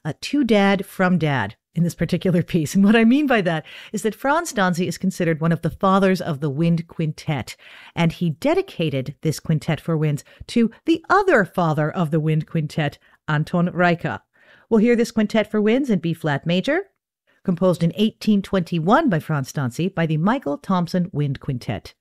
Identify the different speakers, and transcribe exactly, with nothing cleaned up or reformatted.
Speaker 1: uh, to dad from dad in this particular piece. And what I mean by that is that Franz Danzi is considered one of the fathers of the wind quintet, and he dedicated this quintet for winds to the other father of the wind quintet, Anton Reicha. We'll hear this quintet for winds in B-flat major, composed in eighteen twenty-one by Franz Danzi by the Michael Thompson Wind Quintet.